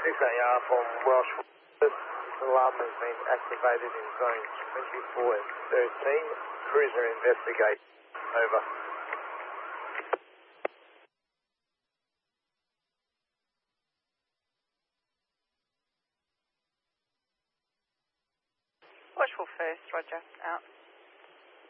6AR from Welsh. Alarm has been activated in zone 24 and 13. Cruiser investigate. Over. Watchful first, Roger, out.